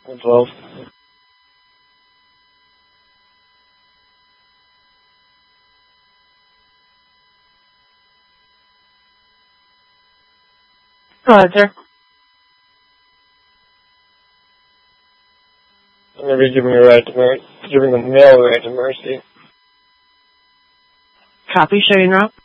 12. Go ahead, sir. I'm going to be giving the male right to mercy. Copy, showing route.